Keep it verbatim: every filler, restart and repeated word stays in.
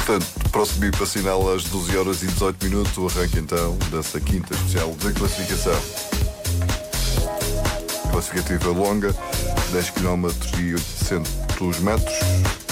Portanto, próximo para sinal às doze horas e dezoito minutos, o arranque então dessa quinta especial da classificação. Classificativa longa, dez quilómetros e oitocentos metros.